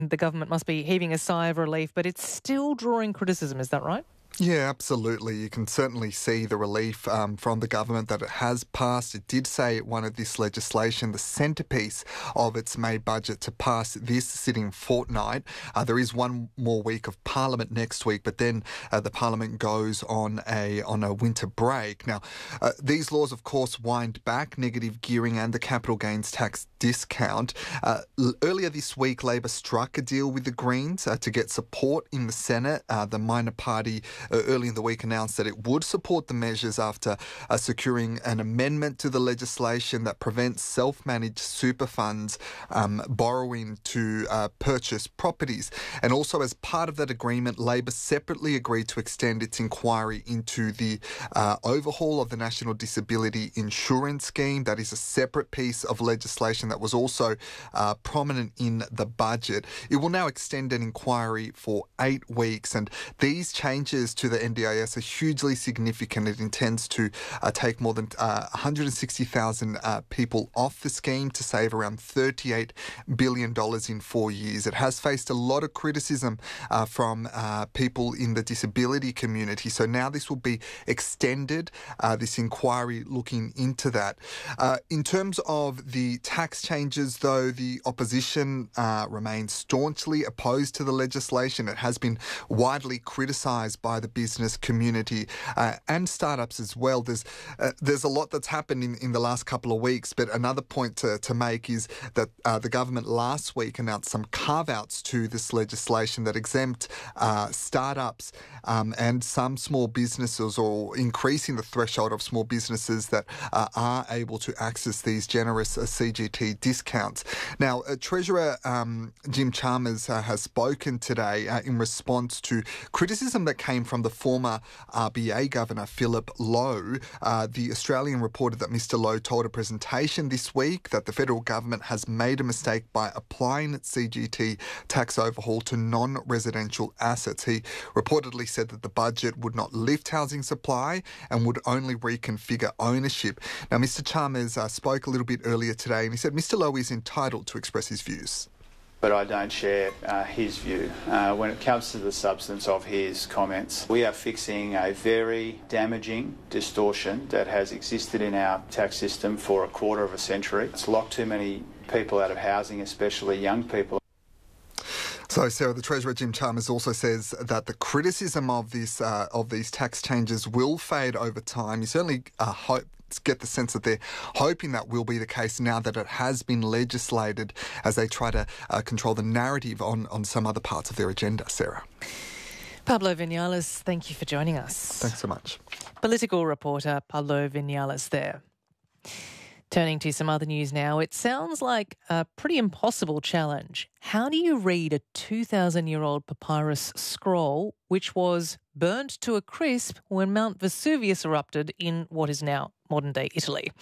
The government must be heaving a sigh of relief, but it's still drawing criticism. Is that right? Yeah, absolutely. You can certainly see the relief from the government that it has passed. It did say it wanted this legislation, the centrepiece of its May budget, to pass this sitting fortnight. There is one more week of Parliament next week, but then the Parliament goes on a winter break. Now, these laws, of course, wind back negative gearing and the capital gains tax discount. Earlier this week, Labor struck a deal with the Greens to get support in the Senate. The minor party early in the week announced that it would support the measures after securing an amendment to the legislation that prevents self-managed super funds borrowing to purchase properties. And also, as part of that agreement, Labor separately agreed to extend its inquiry into the overhaul of the National Disability Insurance Scheme. That is a separate piece of legislation that was also prominent in the budget. It will now extend an inquiry for 8 weeks, and these changes to the NDIS are hugely significant. It intends to take more than 160,000 people off the scheme to save around $38 billion in 4 years. It has faced a lot of criticism from people in the disability community. So now this will be extended, this inquiry looking into that. In terms of the tax changes, though, the opposition remains staunchly opposed to the legislation. It has been widely criticised by the business community and startups as well. There's a lot that's happened in the last couple of weeks, but another point to make is that the government last week announced some carve-outs to this legislation that exempt startups and some small businesses, or increasing the threshold of small businesses that are able to access these generous CGT discounts. Now, Treasurer Jim Chalmers has spoken today in response to criticism that came from the former RBA Governor, Philip Lowe. The Australian reported that Mr Lowe told a presentation this week that the federal government has made a mistake by applying its CGT tax overhaul to non-residential assets. He reportedly said that the budget would not lift housing supply and would only reconfigure ownership. Now, Mr Chalmers spoke a little bit earlier today, and he said Mr Lowe is entitled to express his views. But I don't share his view. When it comes to the substance of his comments, we are fixing a very damaging distortion that has existed in our tax system for a quarter of a century. It's locked too many people out of housing, especially young people. So, Sarah, the Treasurer Jim Chalmers also says that the criticism of these tax changes will fade over time. You certainly get the sense that they're hoping that will be the case now that it has been legislated, as they try to control the narrative on some other parts of their agenda. Sarah. Pablo Vinales, thank you for joining us. Thanks so much. Political reporter Pablo Vinales there. Turning to some other news now, it sounds like a pretty impossible challenge. How do you read a 2,000-year-old papyrus scroll which was burnt to a crisp when Mount Vesuvius erupted in what is now modern-day Italy?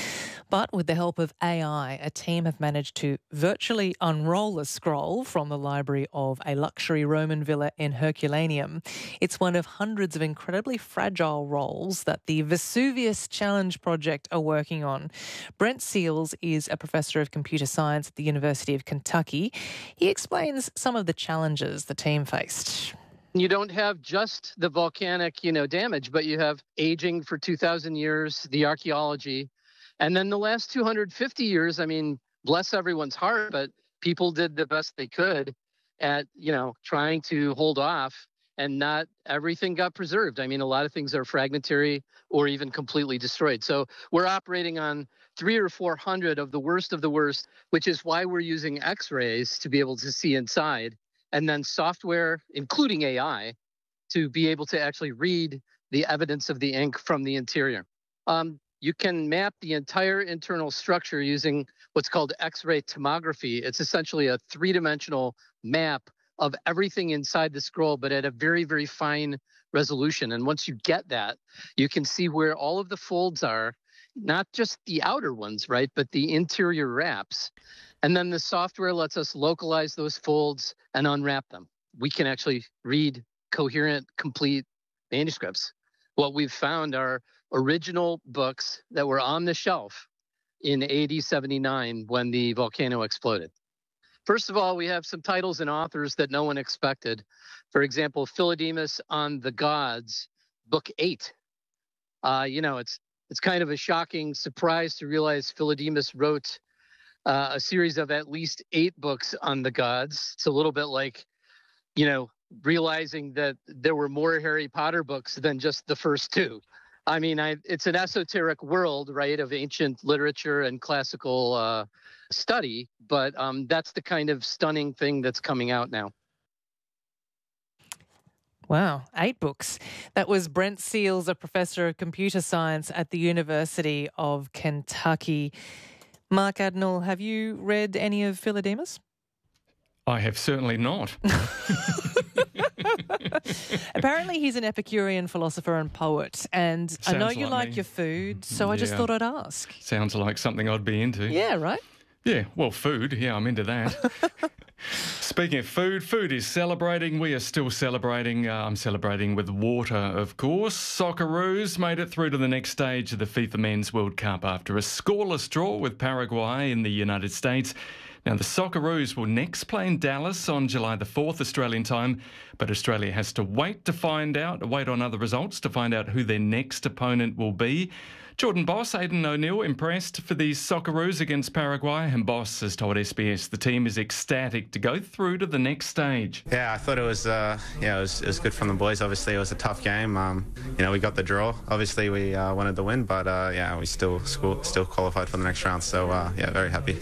But with the help of AI, a team have managed to virtually unroll a scroll from the library of a luxury Roman villa in Herculaneum. It's one of hundreds of incredibly fragile rolls that the Vesuvius Challenge project are working on. Brent Seals is a professor of computer science at the University of Kentucky. He explains some of the challenges the team faced. You don't have just the volcanic, damage, but you have aging for 2,000 years, the archaeology. And then the last 250 years, bless everyone's heart, but people did the best they could at, trying to hold off, and not everything got preserved. A lot of things are fragmentary or even completely destroyed. So we're operating on 300 or 400 of the worst, which is why we're using X-rays to be able to see inside, and then software, including AI, to be able to actually read the evidence of the ink from the interior. You can map the entire internal structure using what's called X-ray tomography. It's essentially a three-dimensional map of everything inside the scroll, but at a very, very fine resolution. And once you get that, you can see where all of the folds are, not just the outer ones, right, but the interior wraps. And then the software lets us localize those folds and unwrap them. We can actually read coherent, complete manuscripts. What we've found are original books that were on the shelf in AD 79 when the volcano exploded. First of all, we have some titles and authors that no one expected. For example, Philodemus on the Gods, Book 8. It's kind of a shocking surprise to realize Philodemus wrote a series of at least 8 books on the gods. It's a little bit like, realizing that there were more Harry Potter books than just the first 2. I mean, it's an esoteric world, right, of ancient literature and classical study, but that's the kind of stunning thing that's coming out now. Wow, 8 books. That was Brent Seals, a professor of computer science at the University of Kentucky. Mark Adenall, have you read any of Philodemus? I have certainly not. Apparently he's an Epicurean philosopher and poet, and Sounds I know you like like me. your food, so I just thought I'd ask. Sounds like something I'd be into. Yeah, right? Yeah, well, food. Yeah, I'm into that. Speaking of food, food is celebrating. We are still celebrating. I'm celebrating with water, of course. Socceroos made it through to the next stage of the FIFA Men's World Cup after a scoreless draw with Paraguay in the United States. Now, the Socceroos will next play in Dallas on July the 4th, Australian time, but Australia has to wait on other results to find out who their next opponent will be. Jordan boss Aidan O'Neill impressed for the Socceroos against Paraguay, and Boss has told SBS the team is ecstatic to go through to the next stage. Yeah, I thought it was it was good from the boys. Obviously, it was a tough game. We got the draw. Obviously, we wanted the win, but we still qualified for the next round. So very happy.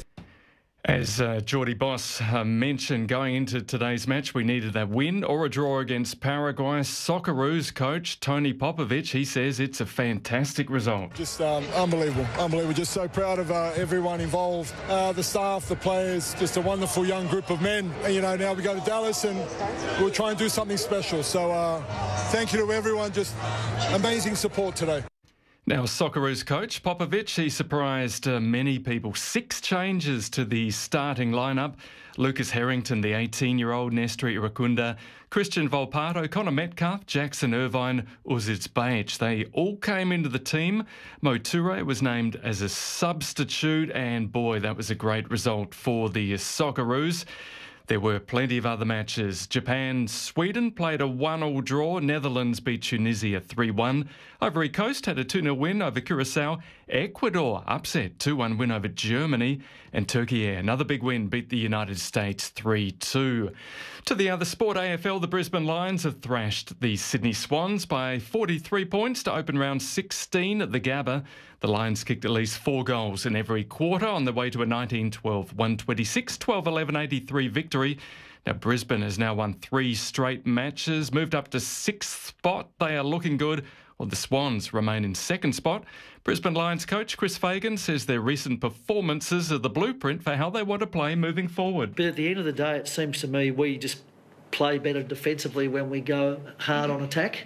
As Geordie Boss mentioned, going into today's match, we needed a win or a draw against Paraguay. Socceroos coach Tony Popovic, he says it's a fantastic result. Just unbelievable. Just so proud of everyone involved, the staff, the players, just a wonderful young group of men. And, now we go to Dallas and we'll try and do something special. So thank you to everyone. Just amazing support today. Now, Socceroos coach Popovic, he surprised many people. 6 changes to the starting lineup. Lucas Harrington, the 18-year-old, Nestri Irakunda, Christian Volpato, Connor Metcalf, Jackson Irvine, Uzic Bajic. They all came into the team. Mo Toure was named as a substitute, and boy, that was a great result for the Socceroos. There were plenty of other matches. Japan-Sweden played a 1-1 draw. Netherlands beat Tunisia 3-1. Ivory Coast had a 2-0 win over Curacao. Ecuador upset 2-1 win over Germany. And Turkey, another big win, beat the United States 3-2. To the other sport, AFL, the Brisbane Lions have thrashed the Sydney Swans by 43 points to open round 16 at the Gabba. The Lions kicked at least 4 goals in every quarter on the way to a 19-12, 126, 12-11, 83 victory. Now, Brisbane has now won 3 straight matches, moved up to 6th spot. They are looking good. Well, the Swans remain in 2nd spot. Brisbane Lions coach Chris Fagan says their recent performances are the blueprint for how they want to play moving forward. But at the end of the day, it seems to me we just play better defensively when we go hard on attack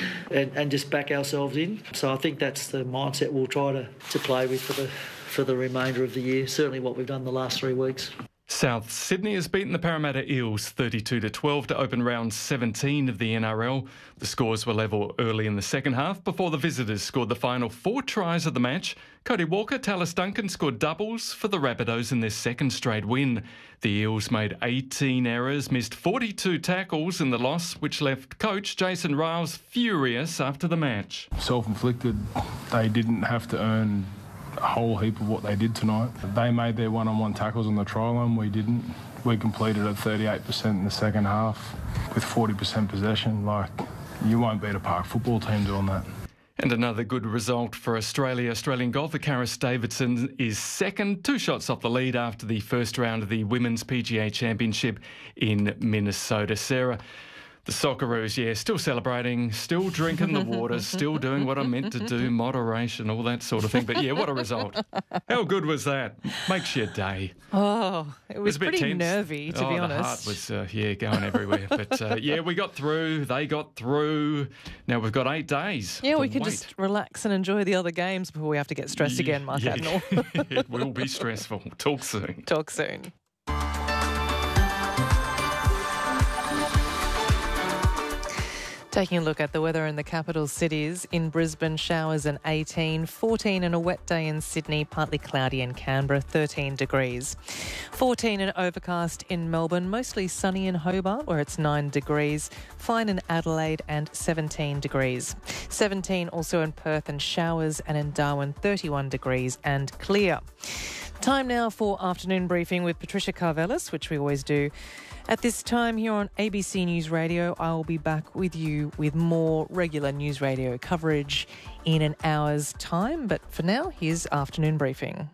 and just back ourselves in. So I think that's the mindset we'll try to play with for the remainder of the year, certainly what we've done the last 3 weeks. South Sydney has beaten the Parramatta Eels 32-12 to open round 17 of the NRL. The scores were level early in the second half before the visitors scored the final 4 tries of the match. Cody Walker, Tallis Duncan scored doubles for the Rabbitohs in their 2nd straight win. The Eels made 18 errors, missed 42 tackles in the loss, which left coach Jason Riles furious after the match. Self-inflicted. They didn't have to earn a whole heap of what they did tonight. They made their one-on-one tackles on the try line. We didn't. We completed at 38% in the second half with 40% possession. You won't beat a park football team doing that. And another good result for Australia. Australian golfer Karis Davidson is 2nd, 2 shots off the lead after the first round of the Women's PGA Championship in Minnesota. Sarah, the Socceroos, still celebrating, still drinking the water, still doing what I'm meant to do, moderation, all that sort of thing. But what a result. How good was that? Makes your day. Oh, it was a bit pretty tense. nervy, to be honest. The heart was, going everywhere. But, we got through. They got through. Now we've got 8 days. Yeah, we can just relax and enjoy the other games before we have to get stressed again, Mark Adenall. It will be stressful. Talk soon. Talk soon. Taking a look at the weather in the capital cities. In Brisbane, showers and 18, 14 and a wet day in Sydney, partly cloudy in Canberra, 13 degrees. 14 and overcast in Melbourne, mostly sunny in Hobart where it's 9 degrees, fine in Adelaide and 17 degrees. 17 also in Perth and showers, and in Darwin 31 degrees and clear. Time now for afternoon briefing with Patricia Karvelas, which we always do at this time here on ABC News Radio. I will be back with you with more regular news radio coverage in an hour's time. But for now, here's afternoon briefing.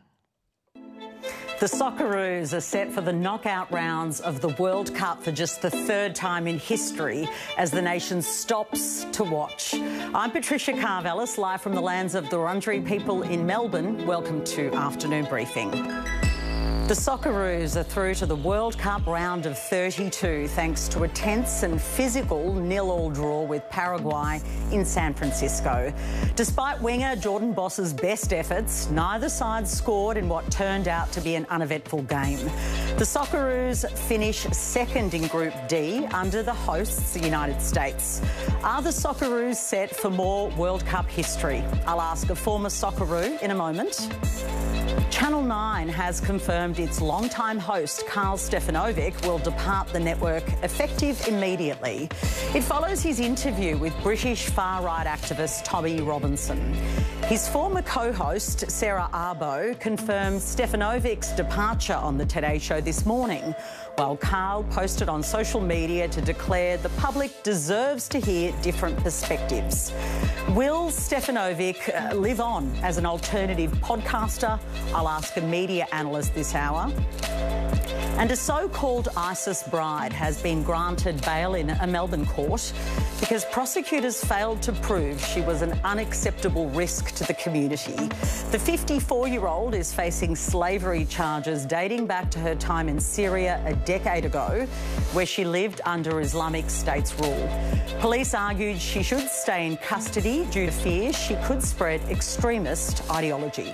The Socceroos are set for the knockout rounds of the World Cup for just the third time in history as the nation stops to watch. I'm Patricia Karvelas, live from the lands of the Wurundjeri people in Melbourne. Welcome to Afternoon Briefing. The Socceroos are through to the World Cup round of 32 thanks to a tense and physical 0-0 draw with Paraguay in San Francisco. Despite winger Jordan Boss's best efforts, neither side scored in what turned out to be an uneventful game. The Socceroos finish second in Group D under the hosts, the United States. Are the Socceroos set for more World Cup history? I'll ask a former Socceroo in a moment. Channel 9 has confirmed its longtime host, Karl Stefanovic, will depart the network effective immediately. It follows his interview with British far-right activist Tommy Robinson. His former co-host, Sarah Arbo, confirmed Stefanovic's departure on the Today Show this morning, while Karl posted on social media to declare the public deserves to hear different perspectives. Will Stefanovic live on as an alternative podcaster? I'll ask a media analyst this hour. And a so-called ISIS bride has been granted bail in a Melbourne court because prosecutors failed to prove she was an unacceptable risk to the community. The 54-year-old is facing slavery charges dating back to her time in Syria a decade ago, where she lived under Islamic State's rule. Police argued she should stay in custody due to fear she could spread extremist ideology.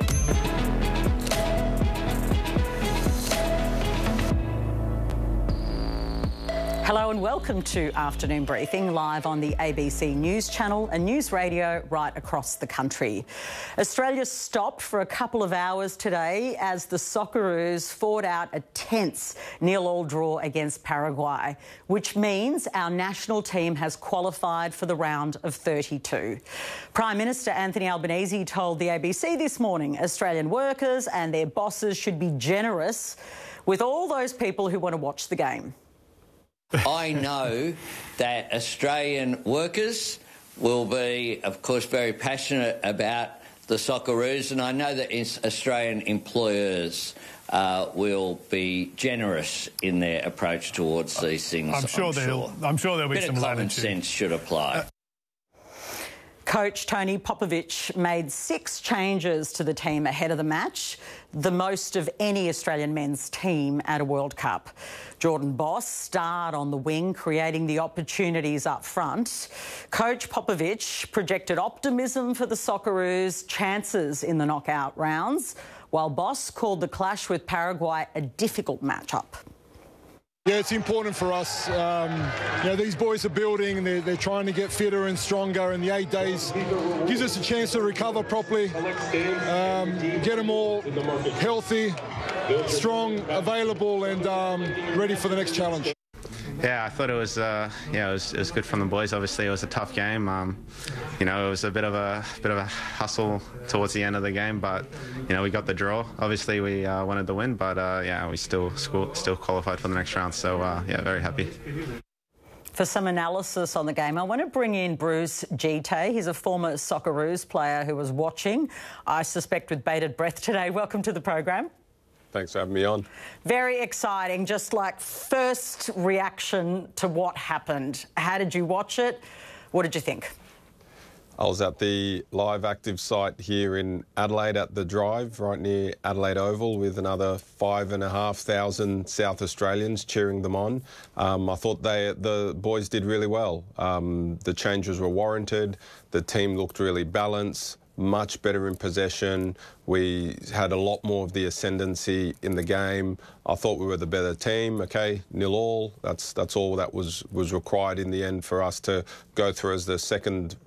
Hello and welcome to Afternoon Briefing, live on the ABC News Channel and News Radio right across the country. Australia stopped for a couple of hours today as the Socceroos fought out a tense 0-0 draw against Paraguay, which means our national team has qualified for the round of 32. Prime Minister Anthony Albanese told the ABC this morning Australian workers and their bosses should be generous with all those people who want to watch the game. I know that Australian workers will be, of course, very passionate about the Socceroos, and I know that Australian employers will be generous in their approach towards these things. I'm sure there'll be some common sense should apply. Coach Tony Popovic made 6 changes to the team ahead of the match, the most of any Australian men's team at a World Cup. Jordan Boss starred on the wing, creating the opportunities up front. Coach Popovic projected optimism for the Socceroos' chances in the knockout rounds, while Boss called the clash with Paraguay a difficult matchup. Yeah, it's important for us. These boys are building and they're trying to get fitter and stronger, and the 8 days gives us a chance to recover properly, get them all healthy, strong, available and ready for the next challenge. Yeah, I thought it was it was good from the boys. Obviously, it was a tough game. It was a bit of a hustle towards the end of the game, but we got the draw. Obviously, we wanted the win, but we still qualified for the next round. So very happy. For some analysis on the game, I want to bring in Bruce Gite. He's a former Socceroos player who was watching, I suspect with bated breath today. Welcome to the program. Thanks for having me on. Very exciting. Just like first reaction to what happened. How did you watch it? What did you think? I was at the live active site here in Adelaide at the Drive, right near Adelaide Oval, with another 5,500 South Australians cheering them on. I thought the boys did really well. The changes were warranted. The team looked really balanced. much better in possession. We had a lot more of the ascendancy in the game. I thought we were the better team. Okay, 0-0. That's all that was required in the end for us to go through as the second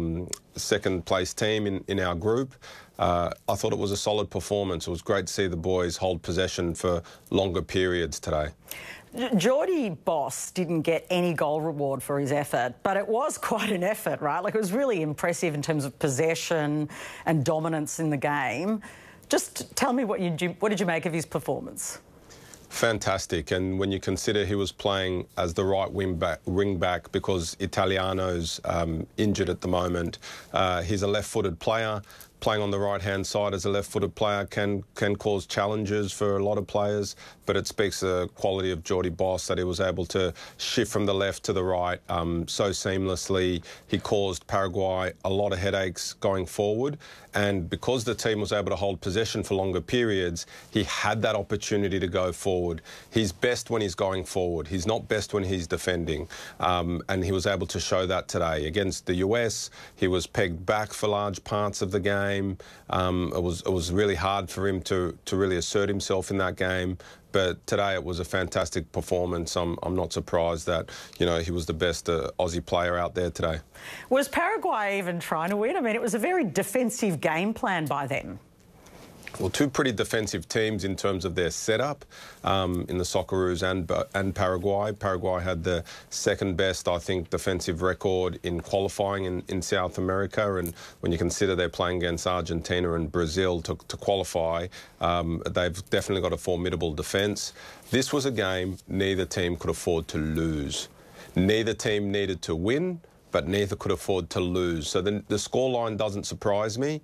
place team in our group. I thought it was a solid performance. It was great to see the boys hold possession for longer periods today. Geordie Boss didn't get any goal reward for his effort, but it was quite an effort, right? Like, it was really impressive in terms of possession and dominance in the game. Just tell me what did you make of his performance? Fantastic, and when you consider he was playing as the right wing back because Italiano's injured at the moment, he's a left-footed player. Playing on the right-hand side as a left-footed player can cause challenges for a lot of players, but it speaks to the quality of Geordie Boss that he was able to shift from the left to the right so seamlessly. He caused Paraguay a lot of headaches going forward, and because the team was able to hold possession for longer periods, he had that opportunity to go forward. He's best when he's going forward. He's not best when he's defending, and he was able to show that today. Against the US, he was pegged back for large parts of the game. It was really hard for him to really assert himself in that game. But today it was a fantastic performance. I'm not surprised that, he was the best Aussie player out there today. Was Paraguay even trying to win? I mean, it was a very defensive game plan by them. Well, two pretty defensive teams in terms of their setup in the Socceroos and Paraguay. Paraguay had the second best, I think, defensive record in qualifying in South America. And when you consider they're playing against Argentina and Brazil to qualify, they've definitely got a formidable defence. This was a game neither team could afford to lose. Neither team needed to win, but neither could afford to lose. So the scoreline doesn't surprise me.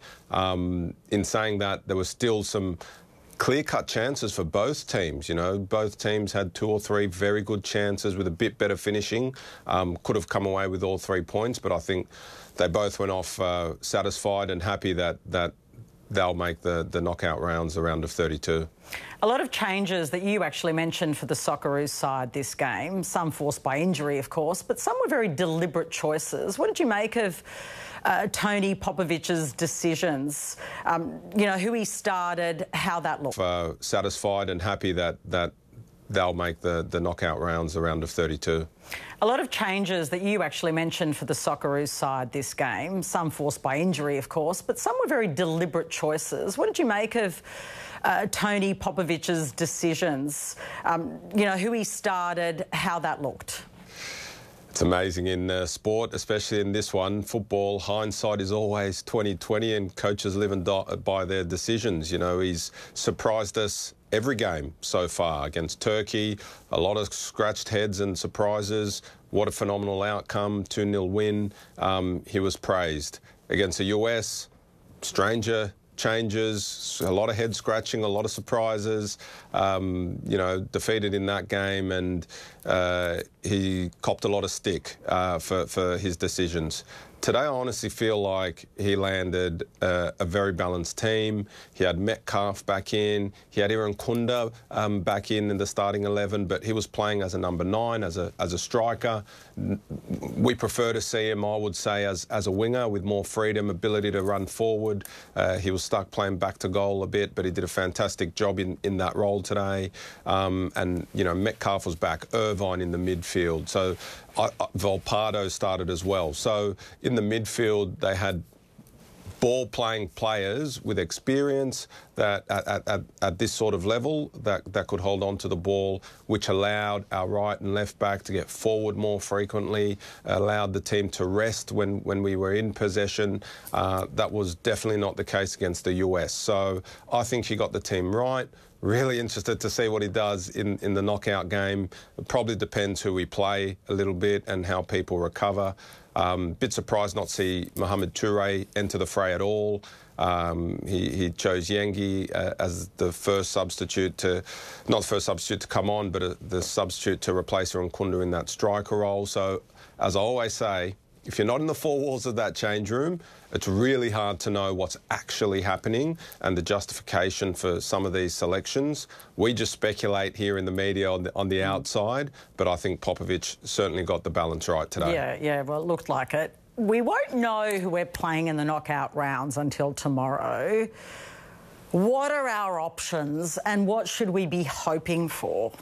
In saying that, there were still some clear-cut chances for both teams. Both teams had 2 or 3 very good chances with a bit better finishing. Could have come away with all 3 points, but I think they both went off satisfied and happy that they'll make the knockout rounds, the round of 32. A lot of changes that you actually mentioned for the Socceroos side this game, some forced by injury, of course, but some were very deliberate choices. What did you make of Tony Popovic's decisions? Who he started, how that looked? Satisfied and happy that they'll make the knockout rounds, the round of 32. A lot of changes that you actually mentioned for the Socceroos side this game, some forced by injury, of course, but some were very deliberate choices. What did you make of Tony Popovic's decisions? Who he started, how that looked? It's amazing in sport, especially in this one. Football, hindsight is always 20/20, and coaches live and die by their decisions. He's surprised us every game so far. Against Turkey, a lot of scratched heads and surprises. What a phenomenal outcome, 2-0 win. He was praised. Against the US, stranger changes, a lot of head scratching, a lot of surprises, defeated in that game, and he copped a lot of stick for his decisions. Today, I honestly feel like he landed a very balanced team. He had Metcalf back in. He had Irankunda back in the starting 11, but he was playing as a number 9, as a striker. We prefer to see him, I would say, as a winger with more freedom, ability to run forward. He was stuck playing back to goal a bit, but he did a fantastic job in that role today. And Metcalf was back, Irvine in the midfield. So Volpato started as well. So in the midfield, they had ball-playing players with experience that at this sort of level that could hold on to the ball, which allowed our right and left back to get forward more frequently, allowed the team to rest when we were in possession. That was definitely not the case against the US. So I think he got the team right. Really interested to see what he does in the knockout game. It probably depends who we play a little bit and how people recover. Bit surprised not to see Mohamed Touré enter the fray at all. He chose Yengi as the first substitute not the first substitute to come on, but the substitute to replace Irankunda in that striker role. So, as I always say, if you're not in the 4 walls of that change room, it's really hard to know what's actually happening and the justification for some of these selections. We just speculate here in the media on the outside, but I think Popovic certainly got the balance right today. Yeah, well, it looked like it. we won't know who we're playing in the knockout rounds until tomorrow. What are our options and what should we be hoping for?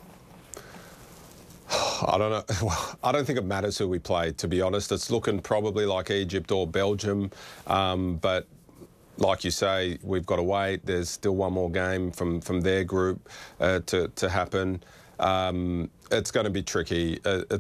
I don't know. Well, I don't think it matters who we play, to be honest. It's looking probably like Egypt or Belgium, but like you say, we've got to wait. There's still one more game from their group to happen. It's going to be tricky.